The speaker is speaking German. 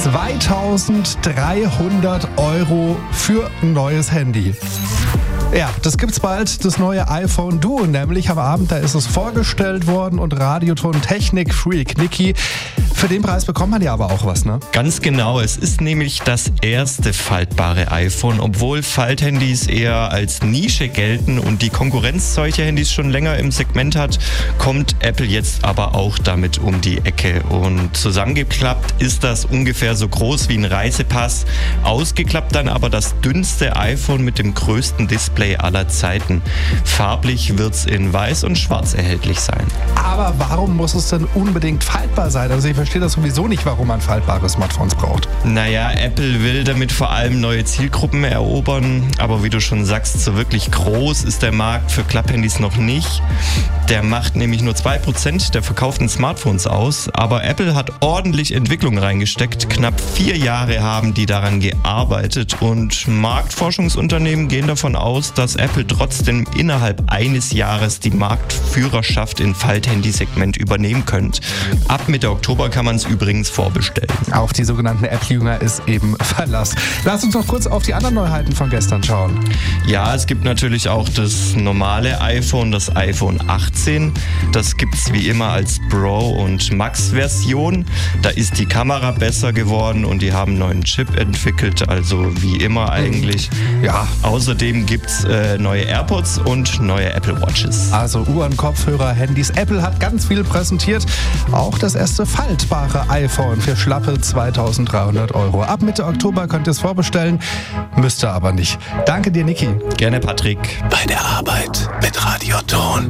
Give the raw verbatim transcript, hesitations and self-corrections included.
zweitausenddreihundert Euro für ein neues Handy. Ja, das gibt's bald, das neue iPhone Duo, nämlich am Abend, da ist es vorgestellt worden und Radioton-Technik-Freak Niki. Für den Preis bekommt man ja aber auch was, ne? Ganz genau, es ist nämlich das erste faltbare iPhone, obwohl Falthandys eher als Nische gelten und die Konkurrenz solcher Handys schon länger im Segment hat, kommt Apple jetzt aber auch damit um die Ecke. Und zusammengeklappt ist das ungefähr so groß wie ein Reisepass, ausgeklappt dann aber das dünnste iPhone mit dem größten Display aller Zeiten. Farblich wird's in weiß und schwarz erhältlich sein. Aber warum muss es denn unbedingt faltbar sein? Also ich verstehe das sowieso nicht, warum man faltbare Smartphones braucht. Naja, Apple will damit vor allem neue Zielgruppen erobern, aber wie du schon sagst, so wirklich groß ist der Markt für Klapphandys noch nicht. Der macht nämlich nur zwei Prozent der verkauften Smartphones aus, aber Apple hat ordentlich Entwicklung reingesteckt. Knapp vier Jahre haben die daran gearbeitet und Marktforschungsunternehmen gehen davon aus, dass Apple trotzdem innerhalb eines Jahres die Marktführerschaft im Falthandy-Segment übernehmen könnte. Ab Mitte Oktober kann man es übrigens vorbestellen. Auf die sogenannten Apple-Jünger ist eben Verlass. Lass uns noch kurz auf die anderen Neuheiten von gestern schauen. Ja, es gibt natürlich auch das normale iPhone, das iPhone achtzehn. Das gibt es wie immer als Pro- und Max-Version. Da ist die Kamera besser geworden und die haben einen neuen Chip entwickelt, also wie immer eigentlich. Ja. Außerdem gibt es äh, neue AirPods und neue Apple Watches. Also Uhren, Kopfhörer, Handys. Apple hat ganz viel präsentiert. Auch das erste faltbare iPhone für schlappe zweitausenddreihundert Euro. Ab Mitte Oktober könnt ihr es vorbestellen, müsst ihr aber nicht. Danke dir, Niki. Gerne, Patrick. Bei der Arbeit mit Radioton.